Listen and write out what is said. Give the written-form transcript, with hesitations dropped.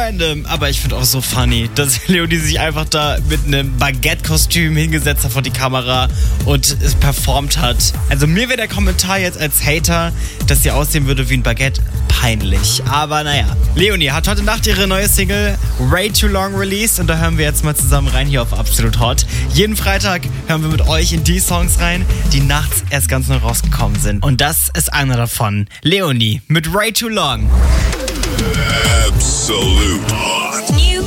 random, aber ich finde auch so funny, dass Leonie sich einfach da mit einem Baguette-Kostüm hingesetzt hat vor die Kamera und es performt hat. Also mir wäre der Kommentar jetzt als Hater, dass sie aussehen würde wie ein Baguette, peinlich. Aber naja. Leonie hat heute Nacht ihre neue Single Way Too Long released und da hören wir jetzt mal zusammen rein hier auf Absolut Hot. Jeden Freitag hören wir mit euch in die Songs rein, die nachts erst ganz neu rausgekommen sind. Und das ist einer davon. Leonie mit Way Too Long. Absolute Hot. New